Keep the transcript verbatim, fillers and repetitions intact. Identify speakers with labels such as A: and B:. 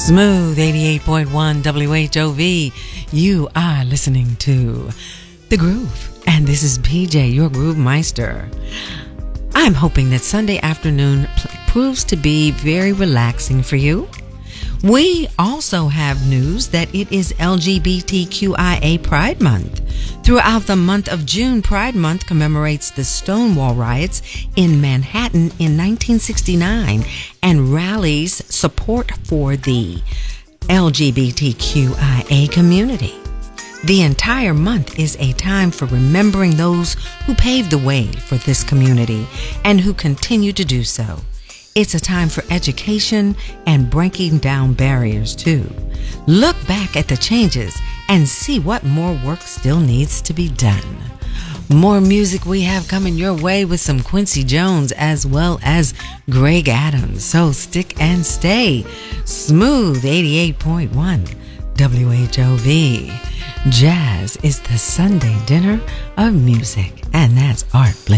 A: Smooth eighty-eight point one W H O V. You are listening to The Groove, and this is P J, your Groove Meister. I'm hoping that Sunday afternoon p- proves to be very relaxing for you. We also have news that it is L G B T Q I A Pride Month. Throughout the month of June, Pride Month commemorates the Stonewall riots in Manhattan in nineteen sixty-nine and rallies support for the L G B T Q I A community. The entire month is a time for remembering those who paved the way for this community and who continue to do so. It's a time for education and breaking down barriers, too. Look back at the changes and see what more work still needs to be done. More music we have coming your way with some Quincy Jones as well as Greg Adams. So stick and stay. Smooth eighty-eight point one W H O V. Jazz is the Sunday dinner of music, and that's Art Blakey.